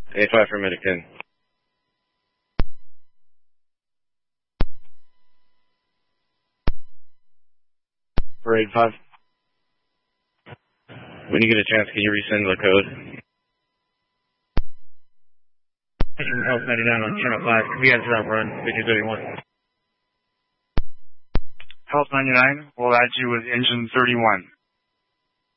85 for Medican. For 85. When you get a chance, can you resend the code? Health 99 on channel 5. We got drop run, 5031. Health 99 will add you with engine 31.